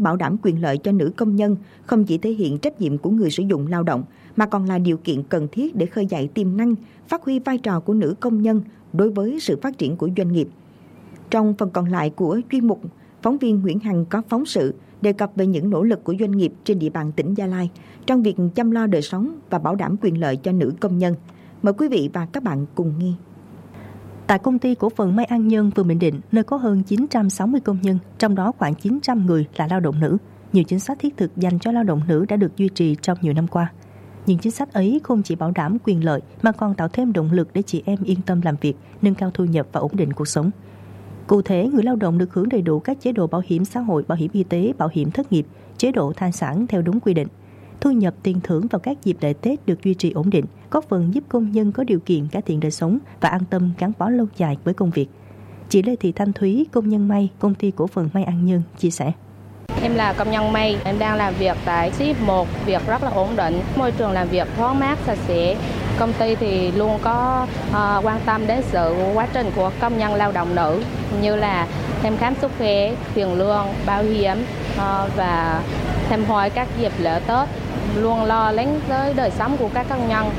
bảo đảm quyền lợi cho nữ công nhân không chỉ thể hiện trách nhiệm của người sử dụng lao động mà còn là điều kiện cần thiết để khơi dậy tiềm năng, phát huy vai trò của nữ công nhân đối với sự phát triển của doanh nghiệp. Trong phần còn lại của chuyên mục, phóng viên Nguyễn Hằng có phóng sự đề cập về những nỗ lực của doanh nghiệp trên địa bàn tỉnh Gia Lai trong việc chăm lo đời sống và bảo đảm quyền lợi cho nữ công nhân. Mời quý vị và các bạn cùng nghe. Tại công ty cổ phần May An Nhân, phường Bình Định, nơi có hơn 960 công nhân, trong đó khoảng 900 người là lao động nữ, nhiều chính sách thiết thực dành cho lao động nữ đã được duy trì trong nhiều năm qua. Những chính sách ấy không chỉ bảo đảm quyền lợi mà còn tạo thêm động lực để chị em yên tâm làm việc, nâng cao thu nhập và ổn định cuộc sống. Cụ thể, người lao động được hưởng đầy đủ các chế độ bảo hiểm xã hội, bảo hiểm y tế, bảo hiểm thất nghiệp, chế độ thai sản theo đúng quy định. Thu nhập tiền thưởng vào các dịp lễ Tết được duy trì ổn định, góp phần giúp công nhân có điều kiện cải thiện đời sống và an tâm gắn bó lâu dài với công việc. Chị Lê Thị Thanh Thúy, công nhân may, công ty cổ phần May An Nhân, chia sẻ. Em là công nhân may, em đang làm việc tại ship 1, việc rất là ổn định, môi trường làm việc thoáng mát, sạch sẽ. Công ty thì luôn có quan tâm đến sự quá trình của công nhân lao động nữ, như là thêm khám sức khỏe, tiền lương, bảo hiểm và thêm hỏi các dịp lễ Tết, luôn lo lắng tới đời sống của các công nhân.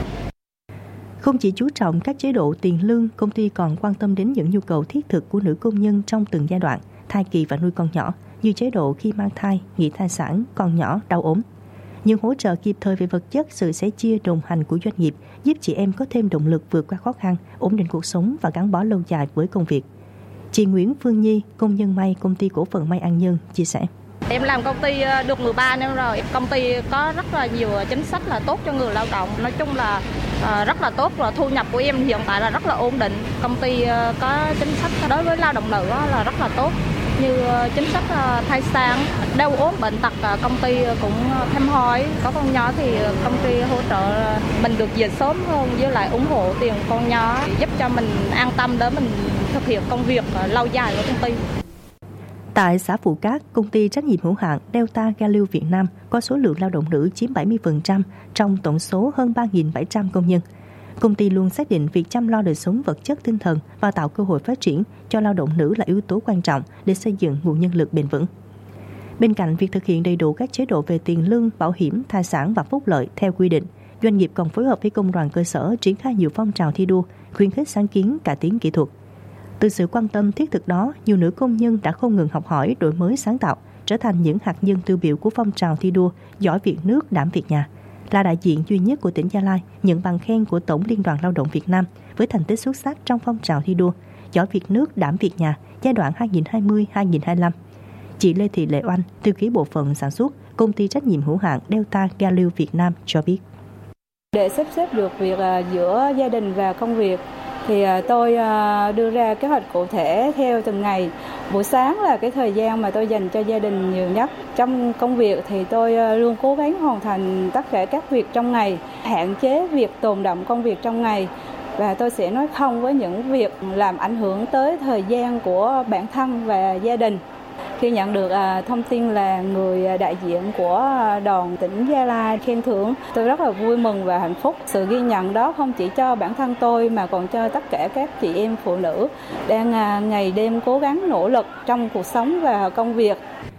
Không chỉ chú trọng các chế độ tiền lương, công ty còn quan tâm đến những nhu cầu thiết thực của nữ công nhân trong từng giai đoạn, thai kỳ và nuôi con nhỏ, như chế độ khi mang thai, nghỉ thai sản, con nhỏ, đau ốm. Những hỗ trợ kịp thời về vật chất, sự sẻ chia đồng hành của doanh nghiệp giúp chị em có thêm động lực vượt qua khó khăn, ổn định cuộc sống và gắn bó lâu dài với công việc. Chị Nguyễn Phương Nhi, công nhân may, công ty cổ phần May An Nhân, chia sẻ. Em làm công ty được 13 năm rồi. Công ty có rất là nhiều chính sách là tốt cho người lao động. Nói chung là rất là tốt. Rồi thu nhập của em hiện tại là rất là ổn định. Công ty có chính sách đối với lao động nữ là rất là tốt. Như chính sách thai sản, đau ốm, bệnh tật, công ty cũng thăm hỏi. Có con nhỏ thì công ty hỗ trợ mình được về sớm hơn, với lại ủng hộ tiền con nhỏ, giúp cho mình an tâm để mình thực hiện công việc lâu dài của công ty. Tại xã Phù Cát, công ty trách nhiệm hữu hạn Delta Galileo Việt Nam có số lượng lao động nữ chiếm 70% trong tổng số hơn 3.700 công nhân. Công ty luôn xác định việc chăm lo đời sống vật chất tinh thần và tạo cơ hội phát triển cho lao động nữ là yếu tố quan trọng để xây dựng nguồn nhân lực bền vững. Bên cạnh việc thực hiện đầy đủ các chế độ về tiền lương, bảo hiểm, thai sản và phúc lợi theo quy định, doanh nghiệp còn phối hợp với công đoàn cơ sở triển khai nhiều phong trào thi đua, khuyến khích sáng kiến, cải tiến kỹ thuật. Từ sự quan tâm thiết thực đó, nhiều nữ công nhân đã không ngừng học hỏi, đổi mới sáng tạo, trở thành những hạt nhân tiêu biểu của phong trào thi đua giỏi việc nước, đảm việc nhà, là đại diện duy nhất của tỉnh Gia Lai nhận bằng khen của Tổng Liên đoàn Lao động Việt Nam với thành tích xuất sắc trong phong trào thi đua giỏi việc nước, đảm việc nhà giai đoạn 2020-2025. Chị Lê Thị Lệ Oanh, thư ký bộ phận sản xuất, công ty trách nhiệm hữu hạn Delta Galileo Việt Nam cho biết. Để sắp xếp được việc giữa gia đình và công việc thì tôi đưa ra kế hoạch cụ thể theo từng ngày. Buổi sáng là cái thời gian mà tôi dành cho gia đình nhiều nhất. Trong công việc thì tôi luôn cố gắng hoàn thành tất cả các việc trong ngày, hạn chế việc tồn đọng công việc trong ngày. Và tôi sẽ nói không với những việc làm ảnh hưởng tới thời gian của bản thân và gia đình. Khi nhận được thông tin là người đại diện của đoàn tỉnh Gia Lai khen thưởng, tôi rất là vui mừng và hạnh phúc. Sự ghi nhận đó không chỉ cho bản thân tôi mà còn cho tất cả các chị em phụ nữ đang ngày đêm cố gắng nỗ lực trong cuộc sống và công việc.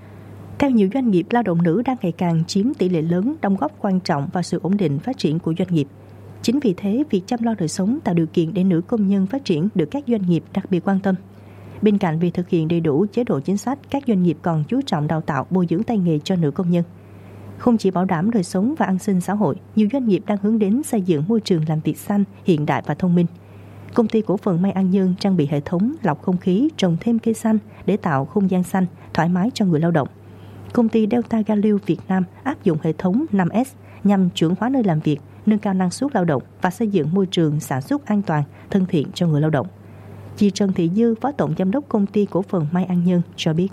Theo nhiều doanh nghiệp, lao động nữ đang ngày càng chiếm tỷ lệ lớn, đóng góp quan trọng vào sự ổn định phát triển của doanh nghiệp. Chính vì thế, việc chăm lo đời sống tạo điều kiện để nữ công nhân phát triển được các doanh nghiệp đặc biệt quan tâm. Bên cạnh việc thực hiện đầy đủ chế độ chính sách, các doanh nghiệp còn chú trọng đào tạo, bồi dưỡng tay nghề cho nữ công nhân. Không chỉ bảo đảm đời sống và an sinh xã hội, nhiều doanh nghiệp đang hướng đến xây dựng môi trường làm việc xanh, hiện đại và thông minh. Công ty cổ phần May An Nhân trang bị hệ thống lọc không khí, trồng thêm cây xanh để tạo không gian xanh, thoải mái cho người lao động. Công ty Delta Galileo Việt Nam áp dụng hệ thống 5S nhằm chuẩn hóa nơi làm việc, nâng cao năng suất lao động và xây dựng môi trường sản xuất an toàn, thân thiện cho người lao động. Chị Trần Thị Dư, Phó Tổng Giám đốc Công ty cổ phần May An Nhân cho biết.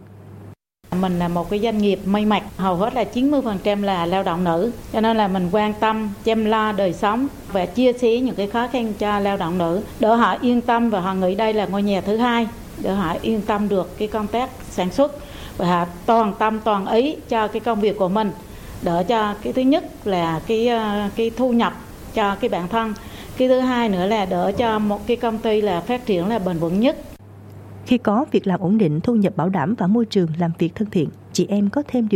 Mình là một cái doanh nghiệp may mặc, hầu hết là 90% là lao động nữ. Cho nên là mình quan tâm, chăm lo đời sống và chia sẻ những cái khó khăn cho lao động nữ. Để họ yên tâm và họ nghĩ đây là ngôi nhà thứ hai. Để họ yên tâm được cái công tác sản xuất và họ toàn tâm toàn ý cho cái công việc của mình. Để cho cái thứ nhất là cái thu nhập cho cái bản thân. Cái thứ hai nữa là đỡ cho một cái công ty là phát triển là bền vững nhất. Khi có việc làm ổn định, thu nhập bảo đảm và môi trường làm việc thân thiện, chị em có thêm điều